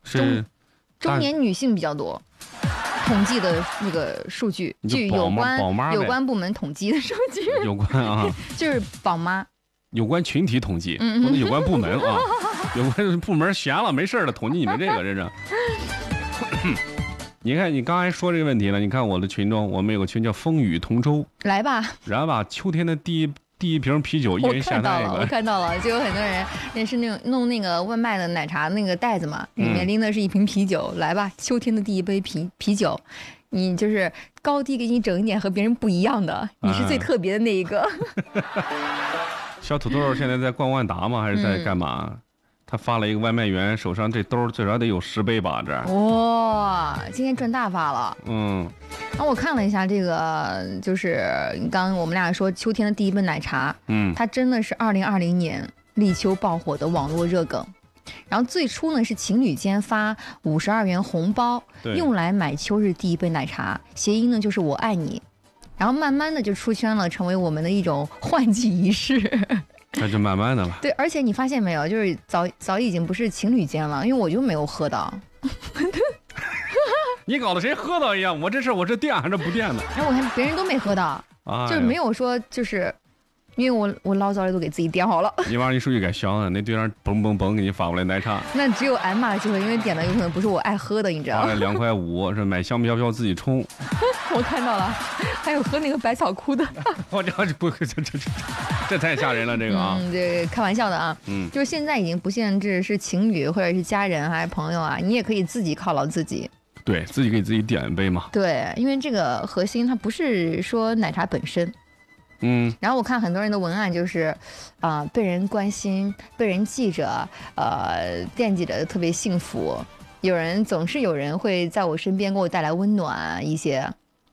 是中年女性比较多。统计的那个数据，据有关部门统计的数据， 有关啊， 就是宝妈， 有关群体统计，不能有关部门啊，有关部门闲了没事的统计你们这个，这是。你看，你刚才说这个问题了，你看我的群中，我们有个群叫风雨同舟， 来吧， 然后把秋天的第一瓶啤酒，一人下单一个。 我看到了，就有很多人也是那种弄那个外卖的奶茶那个袋子嘛，里面拎的是一瓶啤酒，来吧，秋天的第一杯啤酒，你就是高低给你整一点和别人不一样的，你是最特别的那一个。 小土豆现在在逛万达吗？还是在干嘛？他发了一个外卖员手上这兜最少得有10杯吧，这。 哇，今天赚大发了。然后我看了一下这个，就是刚刚我们俩说秋天的第一杯奶茶，它真的是2020年立秋爆火的网络热梗。然后最初呢是情侣间发52元红包，用来买秋日第一杯奶茶，谐音呢就是我爱你。然后慢慢的就出圈了，成为我们的一种换季仪式。 那就慢慢的了。 对，而且你发现没有，就是早已经不是情侣间了，因为我就没有喝到。 你搞得谁喝到一样？我这事我是垫还是不垫的？ 然后我看别人都没喝到，就是没有说就是。因为我老早里都给自己点好了。 你玩你手机该香了，那对象嘣嘣嘣给你发过来奶茶。 那只有挨骂的机会，因为点的有可能不是我爱喝的，你知道吗 ？2块5是买香飘飘自己冲。 我看到了，还有喝那个百草枯的。 我这不这太吓人了，这个啊。 这开玩笑的啊。就是现在已经不限制是情侣或者是家人还是朋友啊，你也可以自己犒劳自己。 对自己给自己点一杯嘛。 对，因为这个核心它不是说奶茶本身。然后我看很多人的文案就是，被人关心、被人记着，惦记着，特别幸福。总是有人会在我身边给我带来温暖一些。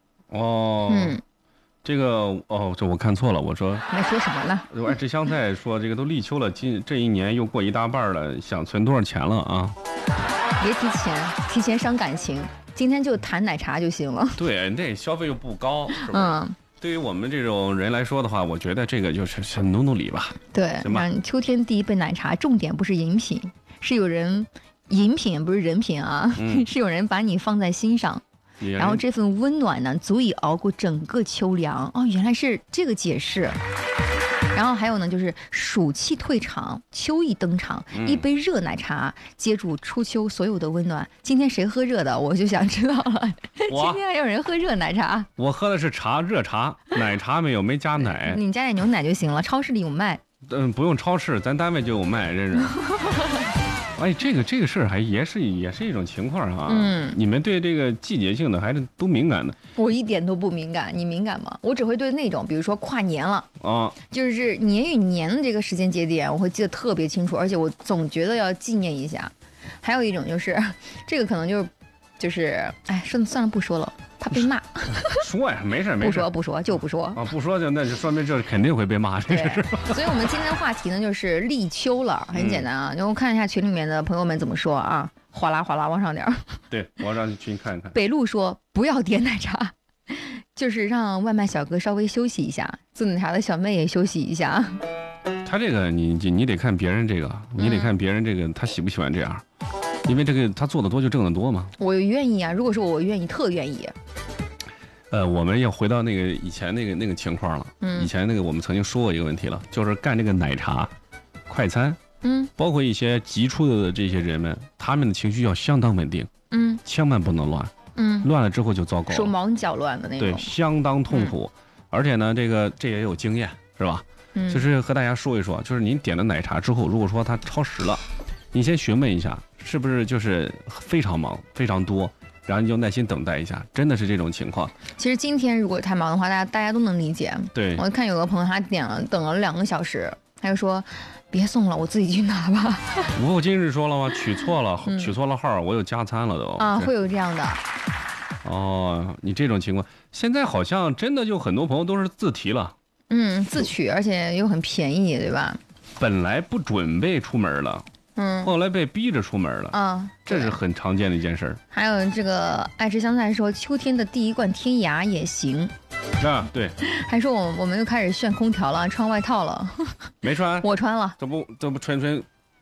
这个这我看错了，我说没说什么呢？ 我爱吃香菜说这个都立秋了，这一年又过一大半了，想存多少钱了啊？ 别提前伤感情，今天就谈奶茶就行了。 对，这消费又不高，是吧？对于我们这种人来说的话，我觉得这个就是努力吧。 对，秋天第一杯奶茶，重点不是饮品，是有人饮品不是人品啊，是有人把你放在心上，然后这份温暖呢，足以熬过整个秋凉。原来是这个解释。然后还有呢，就是暑气退场，秋意登场，一杯热奶茶接住初秋所有的温暖。今天谁喝热的，我就想知道了。今天还有人喝热奶茶？我喝的是热茶，奶茶没加奶。 你加点牛奶就行了，超市里有卖。 不用超市，咱单位就有卖，这是。哎，这个事儿也是一种情况啊。你们对这个季节性的还是都敏感的。 我一点都不敏感，你敏感吗？我只会对那种，比如说跨年了就是年与年的这个时间节点，我会记得特别清楚，而且我总觉得要纪念一下。还有一种就是，这个可能就是，哎，算了，不说了。怕被骂， 说呀，没事， 不说，不说啊，不说那就说明这肯定会被骂，这是。 所以我们今天的话题呢，就是立秋了，很简单啊，然后看一下群里面的朋友们怎么说啊，哗啦哗啦往上点。 对，我让群看一看。 北路说不要点奶茶，就是让外卖小哥稍微休息一下，做奶茶的小妹也休息一下。 他这个你得看别人这个，他喜不喜欢这样。因为这个他做的多就挣得多嘛。 我愿意啊，如果说我愿意，特愿意。 我们要回到那个以前那个情况了。以前那个我们曾经说过一个问题了，就是干这个奶茶、快餐，包括一些急出的这些人们，他们的情绪要相当稳定，千万不能乱，乱了之后就糟糕了， 手忙脚乱的那种， 对，相当痛苦。而且呢，这也有经验，是吧？就是和大家说一说，就是您点了奶茶之后，如果说它超时了，你先询问一下。是不是就是非常忙非常多，然后你就耐心等待一下，真的是这种情况。 其实今天如果太忙的话，大家都能理解。 对， 我看有个朋友他等了2个小时，他就说别送了，我自己去拿吧。 我今日说了吗？取错了号，我有加餐了都啊，会有这样的。 你这种情况现在好像真的就很多朋友都是自提了， 自取，而且又很便宜，对吧？ 本来不准备出门了。后来被逼着出门了这是很常见的一件事。 还有这个爱吃香菜说秋天的第一罐天涯也行对， 还说我们又开始炫空调了，穿外套了。 没穿， 我穿了。 这不穿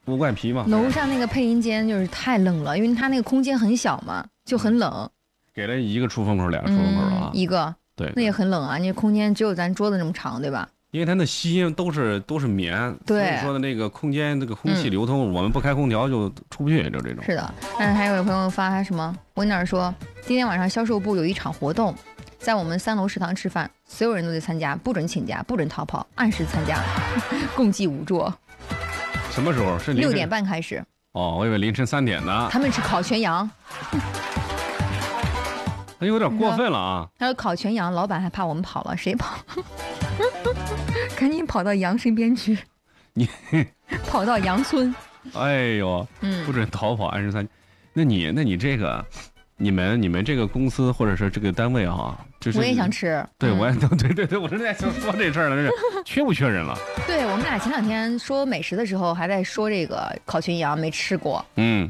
乌怪皮嘛。 楼上那个配音间就是太冷了，因为它那个空间很小嘛，就很冷。 给了一个出风口，两个出风口啊。 一个。 对。 那也很冷啊，你空间只有咱桌子那么长，对吧？ 因为它那吸都是棉， 对， 所以说的那个空间这个空气流通，我们不开空调就出不去，就这种。 是的，但是还有朋友发什么？我跟哪儿说，今天晚上销售部有一场活动，在我们3楼食堂吃饭，所有人都得参加，不准请假，不准逃跑，按时参加，共计5桌。 什么时候？是 6点半开始。 哦，我以为凌晨3点呢。 他们吃烤全羊。 那有点过分了啊！ 他说烤全羊，老板还怕我们跑了，谁跑？赶紧跑到羊身边去。 你跑到羊村。 哎呦，不准逃跑，按时参。那你这个，你们这个公司或者是这个单位啊，就是我也想吃。 对，我也对，我正在想说这事儿呢，这是缺不缺人了？ 对，我们俩前2天说美食的时候，还在说这个烤全羊，没吃过。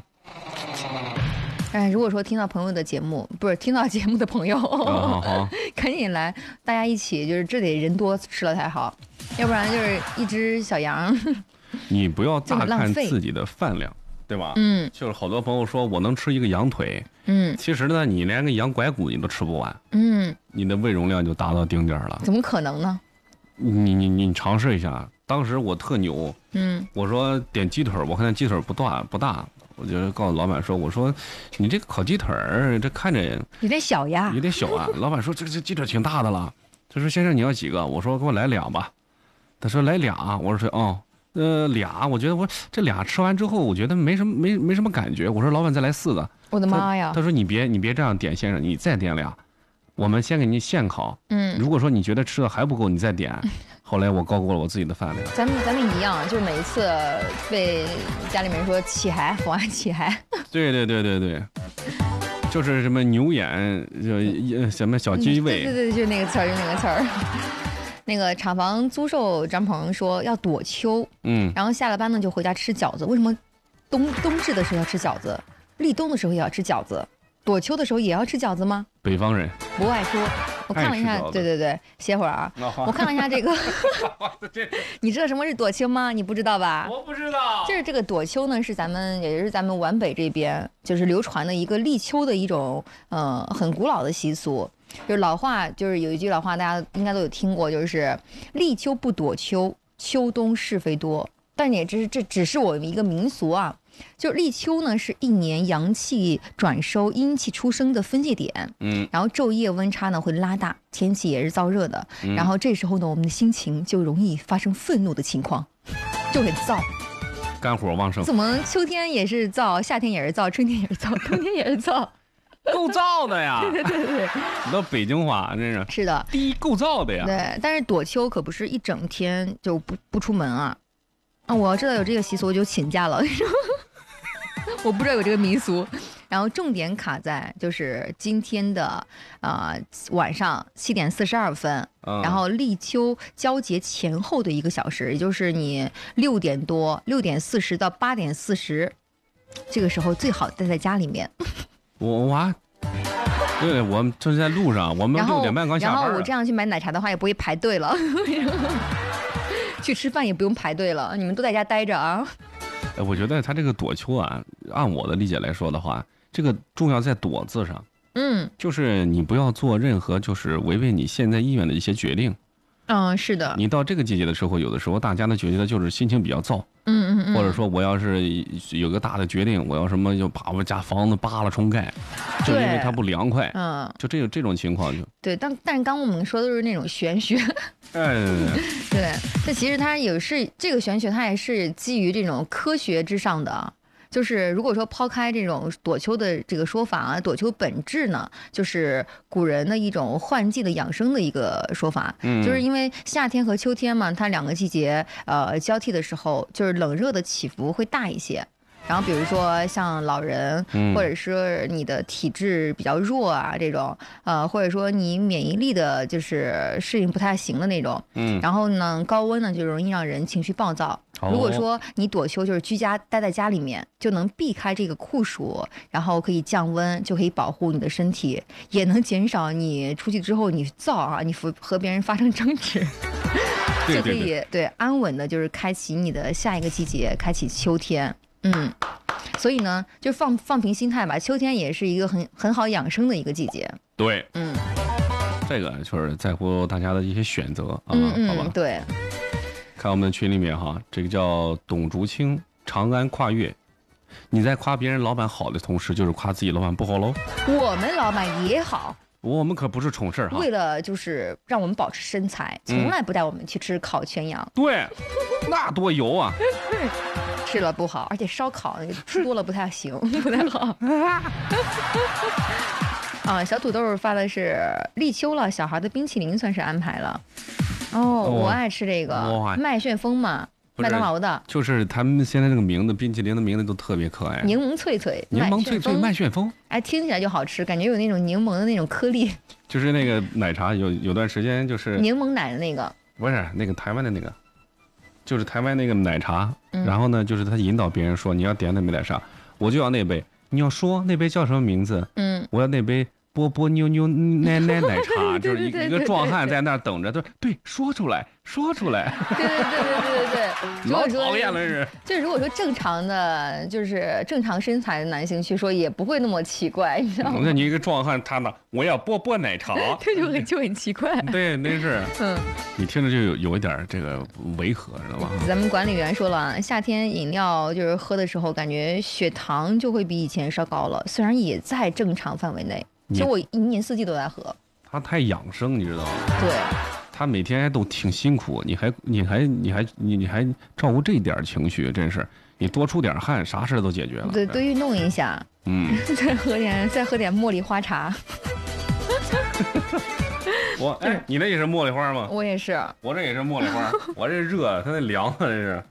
但是如果说听到朋友的节目，不是听到节目的朋友，赶紧来，大家一起，就是这得人多吃了才好，要不然就是一只小羊。 你不要大看自己的饭量，对吧？就是好多朋友说我能吃一个羊腿，其实呢，你连个羊拐骨你都吃不完，你的胃容量就达到顶点了。 怎么可能呢？ 你尝试一下，当时我特牛，我说点鸡腿，我看那鸡腿不大。我就告诉老板说：“我说，你这个烤鸡腿儿，这看着有点小呀， 有点小啊。”老板说：“这鸡腿挺大的了。”他说：“先生，你要几个？”我说：“给我来2吧。”他说：“来2。”我说：“哦，2。”我觉得这2吃完之后，我觉得没什么感觉。我说：“老板，再来4个。” 我的妈呀！ 他说：“你别这样点，先生，你再点2，我们先给你现烤。如果说你觉得吃的还不够，你再点。”后来我高估了我自己的饭量。 咱们一样，就是每一次被家里面说起嗨，保安起嗨。对， 就是什么牛眼，就什么小鸡胃。 对，就那个词儿，那个厂房租售张鹏说要躲秋，然后下了班呢就回家吃饺子。为什么冬至的时候要吃饺子，立冬的时候也要吃饺子，躲秋的时候也要吃饺子吗？ 北方人不爱说。我看了一下，对，歇会儿啊！我看了一下这个，你知道什么是躲秋吗？你不知道吧？ 我不知道。 就是这个躲秋呢，是咱们皖北这边就是流传的一个立秋的一种很古老的习俗。就是老话，就是有一句老话，大家应该都有听过，就是立秋不躲秋，秋冬是非多。但是这只是我们一个民俗啊。就是立秋呢，是一年阳气转收、阴气出生的分界点。然后昼夜温差呢会拉大，天气也是燥热的。然后这时候呢，我们的心情就容易发生愤怒的情况，就很燥， 肝火旺盛。 怎么秋天也是燥，夏天也是燥，春天也是燥，冬天也是燥， 够燥的呀！ 对， 你到北京话真是。 是的， 第一够燥的呀。 对，但是躲秋可不是一整天就不出门啊。我知道有这个习俗，我就请假了。我不知道有这个民俗，然后重点卡在就是今天的晚上7点42分，然后立秋交节前后的1个小时，也就是你6点40到8点40，这个时候最好待在家里面。 对，我们正在路上，我们6点半刚下班。 然后我这样去买奶茶的话，也不会排队了。去吃饭也不用排队了，你们都在家待着啊。 我觉得他这个躲秋啊，按我的理解来说的话，这个重要在躲字上。就是你不要做任何就是违背你现在意愿的一些决定。 是的。 你到这个季节的时候，有的时候大家呢觉得就是心情比较燥。或者说我要是有个大的决定，我要什么就把我家房子扒了重盖，就因为它不凉快。就这种情况就。对， 但是刚我们说的都是那种玄学。对，这其实它也是这个玄学，它也是基于这种科学之上的。就是如果说抛开这种躲秋的这个说法啊，躲秋本质呢，就是古人的一种换季的养生的一个说法。就是因为夏天和秋天嘛，它2个季节交替的时候，就是冷热的起伏会大一些。然后比如说像老人，或者说你的体质比较弱啊这种，或者说你免疫力的就是适应不太行的那种，然后呢高温呢就容易让人情绪暴躁。如果说你躲秋就是居家待在家里面，就能避开这个酷暑，然后可以降温，就可以保护你的身体，也能减少你出去之后你燥啊，你和别人发生争执。 就可以对安稳的，就是开启你的下一个季节，开启秋天。所以呢，就放平心态吧，秋天也是一个很好养生的一个季节。 对，这个就是在乎大家的一些选择啊，好吧？ 对。 看我们的群里面哈，这个叫董竹青，长安跨越。你在夸别人老板好的同时，就是夸自己老板不好喽。 我们老板也好， 我们可不是宠事儿哈。 为了就是让我们保持身材，从来不带我们去吃烤全羊。 对，那多油啊！ 吃了不好，而且烧烤吃多了不太行，不太好。啊，小土豆发的是立秋了，小孩的冰淇淋算是安排了。我爱吃这个麦旋风嘛，麦当劳的。 就是他们现在这个名字，冰淇淋的名字都特别可爱。 柠檬脆脆， 麦旋风， 哎，听起来就好吃，感觉有那种柠檬的那种颗粒。 就是那个奶茶，有段时间就是柠檬奶的那个， 不是那个台湾的那个，就是台湾那个奶茶。然后呢，就是他引导别人说你要点那杯奶茶，我就要那杯。你要说那杯叫什么名字？我要那杯。波波妞妞奶茶，就是一个壮汉在那儿等着，对，说出来。 对， 老讨厌了是。 就如果说正常的，就是正常身材的男性去说，也不会那么奇怪，你知道吗？ 那你一个壮汉，他呢，我要波奶茶， 这就很奇怪。 对，那是，你听着就有一点这个违和，知道吧？ 咱们管理员说了，夏天饮料就是喝的时候，感觉血糖就会比以前稍高了，虽然也在正常范围内。其实我一年四季都在喝。他太养生，你知道吗？ 对。 他每天都挺辛苦，你还照顾这点情绪，真是你多出点汗，啥事都解决了。 对，多运动一下。再喝点茉莉花茶。 你那也是茉莉花吗？ 我也是。 我这也是茉莉花，我这热，它那凉啊，这是。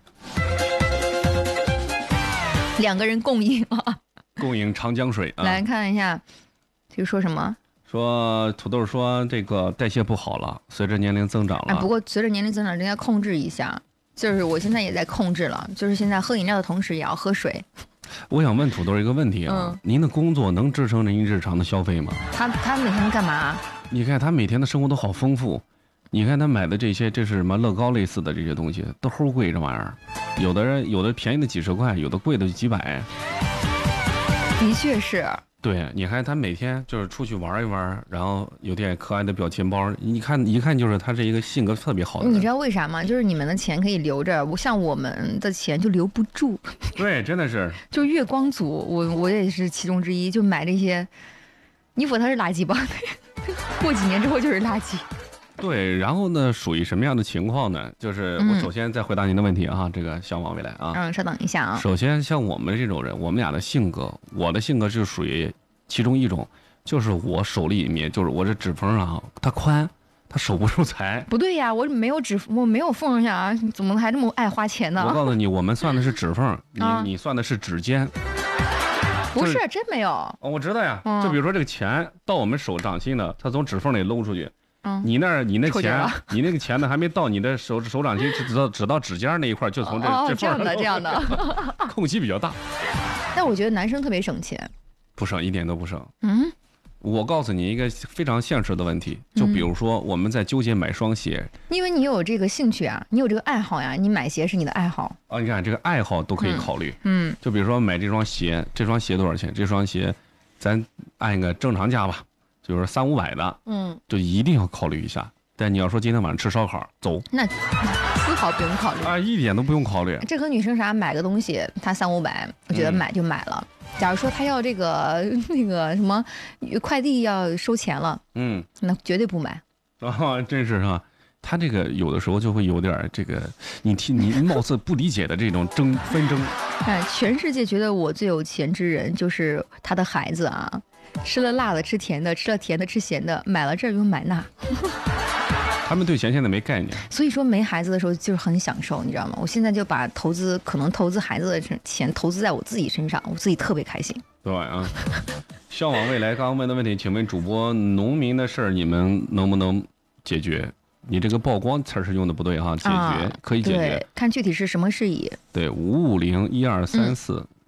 两个人共饮啊。 共饮长江水啊。 来看一下。就说什么？ 说土豆说这个代谢不好了，随着年龄增长了。 不过随着年龄增长，应该控制一下。就是我现在也在控制了，就是现在喝饮料的同时也要喝水。 我想问土豆一个问题啊，您的工作能支撑您日常的消费吗？ 他每天干嘛？ 你看他每天的生活都好丰富，你看他买的这些，这是什么乐高类似的这些东西，都齁贵，这玩意儿。有的便宜的几十块，有的贵的几百。 的确是。 对，你看他每天就是出去玩一玩，然后有点可爱的表情包，一看就是他是一个性格特别好的人。 你知道为啥吗？就是你们的钱可以留着，像我们的钱就留不住。 对，真的是。 就月光族，我也是其中之一，就买这些衣服，它是垃圾吧？过几年之后就是垃圾。 对，然后呢，属于什么样的情况呢？就是我首先再回答您的问题啊，这个向往未来啊。 稍等一下啊。 首先，像我们这种人，我们俩的性格，我的性格就属于其中一种，就是我手里面就是我这指缝啊，它宽，它守不住财。 不对呀，我没有缝呀啊，怎么还这么爱花钱呢？ 我告诉你，我们算的是指缝，你算的是指尖。 不是，真没有。 我知道呀，就比如说这个钱到我们手掌心呢，它从指缝里搂出去。你那钱，你那个钱呢，还没到你的手掌心，只到指尖那一块，就从这样的， 空隙比较大。 但我觉得男生特别省钱， 不省，一点都不省。我告诉你一个非常现实的问题，就比如说我们在纠结买双鞋， 因为你有这个兴趣啊，你有这个爱好呀，你买鞋是你的爱好啊。你看这个爱好都可以考虑，就比如说买这双鞋多少钱？这双鞋，咱按一个正常价吧。就是300-500的，就一定要考虑一下。但你要说今天晚上吃烧烤，走， 那丝毫不用考虑啊，一点都不用考虑。 这和女生啥买个东西，她300-500，我觉得买就买了。假如说她要这个那个什么快递要收钱了，那绝对不买。 真是啊，他这个有的时候就会有点这个，你貌似不理解的这种纷争。 全世界觉得我最有钱之人就是他的孩子啊。吃了辣的吃甜的，吃了甜的吃咸的，买了这又买那。 他们对钱现在没概念， 所以说没孩子的时候就是很享受，你知道吗？我现在就把可能投资孩子的钱投资在我自己身上，我自己特别开心。 对啊，向往未来刚刚问的问题，请问主播，农民的事儿你们能不能解决？你这个曝光词是用的不对哈，解决可以解决， 看具体是什么事宜。 对，5501234。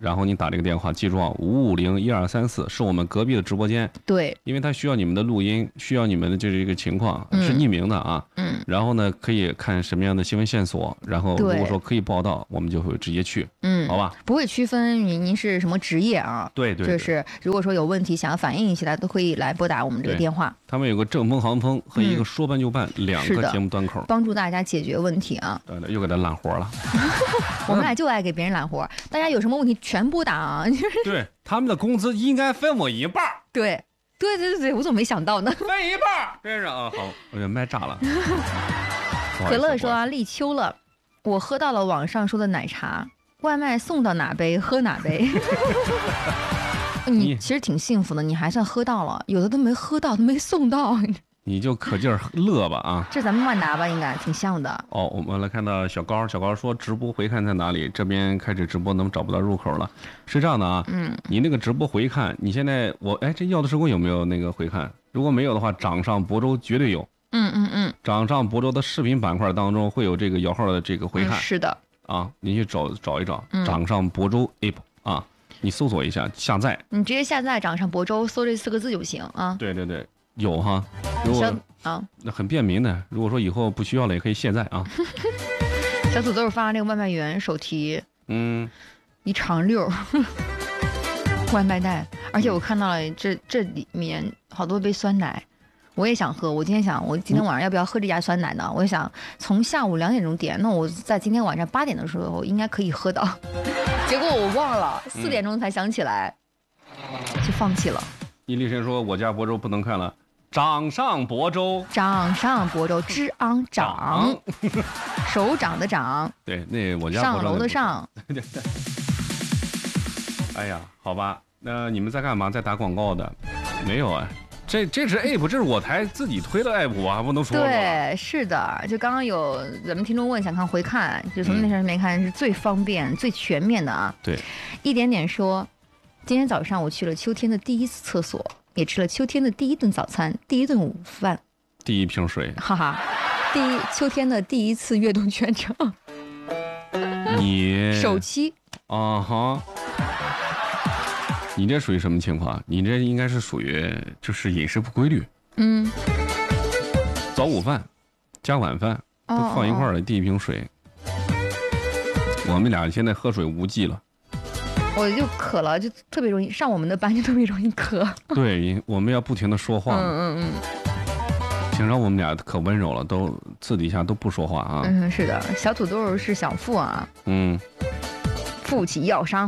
然后你打这个电话，记住啊，5501234是我们隔壁的直播间。 对， 因为他需要你们的录音，需要你们的这个情况，是匿名的啊。然后呢，可以看什么样的新闻线索，然后如果说可以报道，我们就会直接去。好吧。 不会区分您是什么职业啊。 对， 就是如果说有问题想要反映起来，都可以来拨打我们这个电话。 他们有个正风横风和一个说办就办2个节目端口， 帮助大家解决问题啊。 对，又给他揽活了。 我们俩就爱给别人揽活，大家有什么问题全拨打啊。 对，他们的工资应该分我一半。 对，我怎么没想到呢？ 分一半，真是啊！好，我这麦炸了。 可乐说啊，立秋了，我喝到了网上说的奶茶，外卖送到哪杯喝哪杯。你其实挺幸福的，你还算喝到了，有的都没喝到，都没送到。 你就可劲儿乐吧啊！ 这咱们万达吧，应该挺像的。 我们来看到小高说直播回看在哪里？这边开始直播，怎么找不到入口了？是这样的啊，你那个直播回看，你现在这要的时候有没有那个回看？如果没有的话，掌上亳州绝对有。掌上亳州的视频板块当中会有这个摇号的这个回看。 是的。 啊，你去找一找，掌上亳州 app 啊，你搜索一下下载。你直接下载掌上亳州，搜这4个字就行啊。 对。有哈，如果那很便民的。如果说以后不需要了，也可以卸载啊。 小土豆发那个外卖员手提，一长溜外卖袋，而且我看到了这里面好多杯酸奶，我也想喝。我今天晚上要不要喝这家酸奶呢？我想从下午2点钟点，那我在今天晚上8点的时候应该可以喝到。结果我忘了，4点钟才想起来，就放弃了。 伊力神说我家亳州不能看了。掌上亳州， 之昂掌，手掌的掌。 对，那我家上楼的上。 对。哎呀，好吧，那你们在干嘛？在打广告的？没有啊，这是 app， 这是我台自己推的 app， 我还不能说。 对，是的，就刚刚有咱们听众问想看回看，就从那上面看是最方便、最全面的啊。 对， 一点点说，今天早上我去了秋天的第一次厕所。也吃了秋天的第一顿早餐，第一顿午饭， 第一瓶水， 哈哈，秋天的第一次跃动全程。 你首期啊哈，你这属于什么情况？你这应该是属于就是饮食不规律。早午饭加晚饭都放一块儿的第一瓶水，我们俩现在喝水无忌了。 我就渴了，就特别容易上我们的班，就特别容易渴。 对，我们要不停的说话。平常我们俩可温柔了，都私底下都不说话啊。 是的，小土豆是享富啊。富起药商。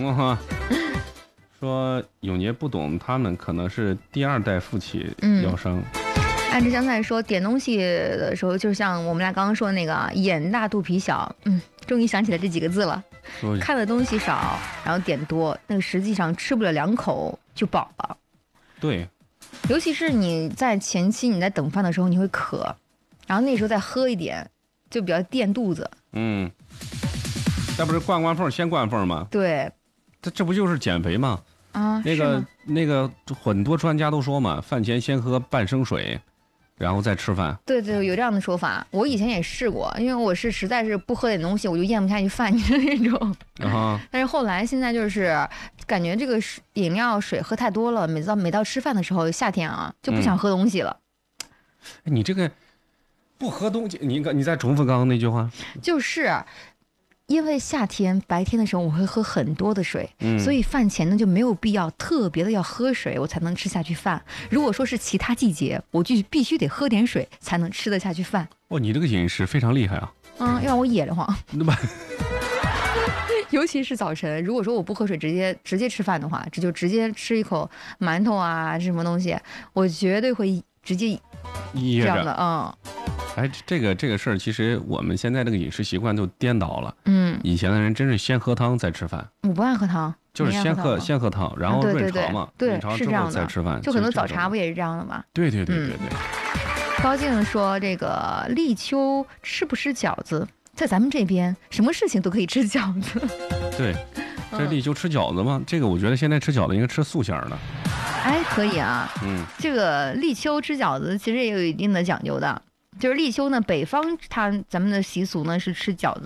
说永杰不懂，他们可能是第2代富起药商。 按之香菜说，点东西的时候，就像我们俩刚刚说的那个眼大肚皮小。终于想起来这几个字了。看的东西少，然后点多，那个实际上吃不了2口就饱了。 对， 尤其是你在前期你在等饭的时候，你会渴，然后那时候再喝一点，就比较垫肚子。 那不是灌缝先灌缝吗？ 对， 这不就是减肥吗？那个很多专家都说嘛，饭前先喝半升水。然后再吃饭。 对，有这样的说法。我以前也试过，因为我是实在是不喝点东西我就咽不下去饭的那种。但是后来现在就是感觉这个饮料水喝太多了，每到吃饭的时候，夏天啊就不想喝东西了。 你这个不喝东西，你再重复刚刚那句话。 就是因为夏天白天的时候我会喝很多的水，所以饭前呢就没有必要特别的要喝水我才能吃下去饭。如果说是其他季节，我就必须得喝点水才能吃得下去饭。 你这个饮食非常厉害啊。 要让我野得慌。尤其是早晨，如果说我不喝水直接吃饭的话，这就直接吃一口馒头啊什么东西，我绝对会直接这样的。 这个事儿，其实我们现在这个饮食习惯就颠倒了。以前的人真是先喝汤再吃饭。 我不爱喝汤， 就是先喝汤，然后润肠嘛，润肠之后再吃饭。 就很多早茶不也是这样的吗？ 对。 高静说这个立秋吃不吃饺子，在咱们这边什么事情都可以吃饺子。 对，这立秋吃饺子吗？这个我觉得现在吃饺子应该吃素馅的。 可以啊。这个立秋吃饺子其实也有一定的讲究的。就是立秋呢，北方咱们的习俗呢是吃饺子，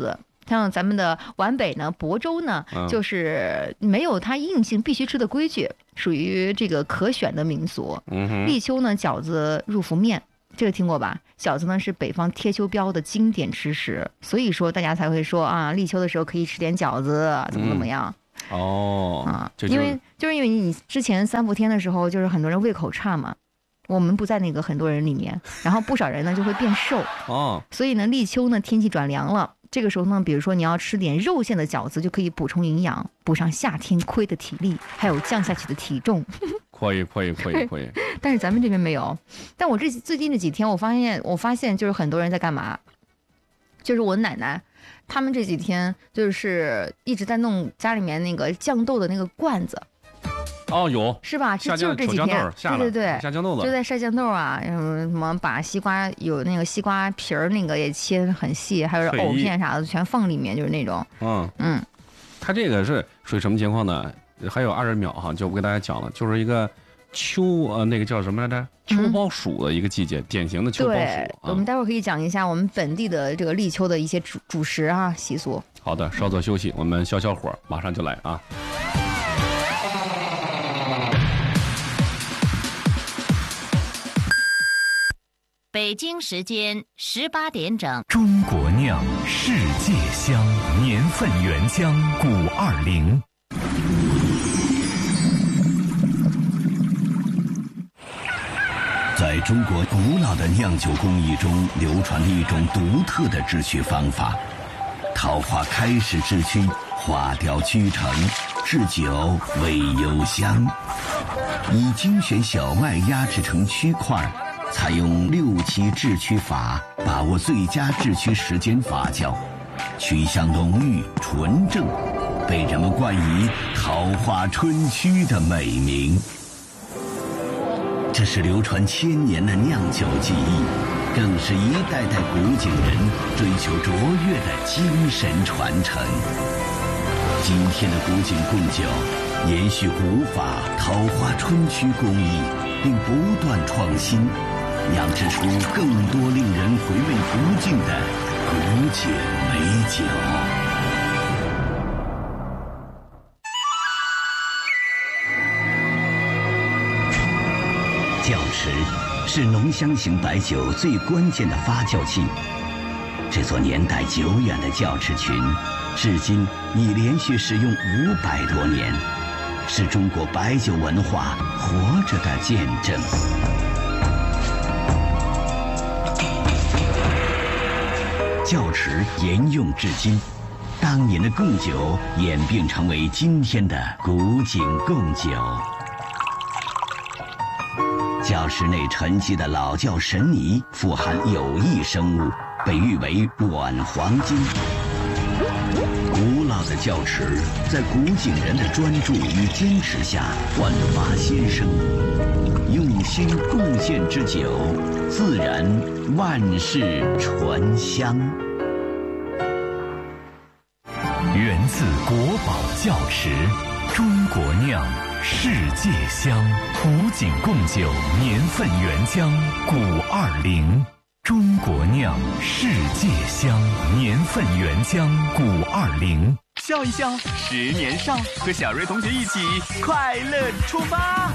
像咱们的皖北呢，亳州呢，就是没有它硬性必须吃的规矩，属于这个可选的民俗。立秋呢，饺子入伏面，这个听过吧？饺子呢是北方贴秋膘的经典吃食，所以说大家才会说啊，立秋的时候可以吃点饺子，怎么样？因为你之前3伏天的时候，就是很多人胃口差嘛。我们不在那个很多人里面，然后不少人呢就会变瘦所以呢，立秋呢天气转凉了，这个时候呢，比如说你要吃点肉馅的饺子，就可以补充营养，补上夏天亏的体力，还有降下去的体重。 可以。 但是咱们这边没有。但我最近这几天，我发现就是很多人在干嘛？就是我奶奶，他们这几天就是一直在弄家里面那个酱豆的那个罐子。 有是吧？就是这几天，对， 下酱豆子， 就在晒酱豆啊，什么把西瓜有那个西瓜皮儿那个也切很细，还有藕片啥的全放里面，就是那种。 它这个是属于什么情况呢？还有20秒哈，就不给大家讲了，就是一个那个叫什么来着？秋苞黍的一个季节，典型的秋苞黍。 我们待会儿可以讲一下我们本地的这个立秋的一些主食啊习俗。 好的，稍作休息，我们消火，马上就来啊。 北京时间18点整。 中国酿，世界香，年份原浆520。 在中国古老的酿酒工艺中，流传着一种独特的制曲方法。桃花开始制曲，花雕曲成，制酒味幽香。以精选小麦压制成曲块，采用6期制曲法，把握最佳制曲时间发酵，曲香浓郁纯正，被人们冠以桃花春曲的美名。这是流传1000年的酿酒技艺，更是一代代古井人追求卓越的精神传承。今天的古井贡酒延续古法桃花春曲工艺，并不断创新，酿制出更多令人回味不尽的古井美酒。窖池是浓香型白酒最关键的发酵器。这座年代久远的窖池群，至今已连续使用500多年，是中国白酒文化活着的见证。窖池沿用至今，当年的贡酒演变成为今天的古井贡酒。窖池内沉积的老窖神泥富含有益生物，被誉为软黄金。古老的窖池在古井人的专注与坚持下焕发新生，用心贡献之酒，自然万世醇香。 源自国宝窖池，中国酿，世界香，古井贡酒年份原浆520。中国酿，世界香，年份原浆520。 笑一笑，10年少，和小瑞同学一起快乐出发。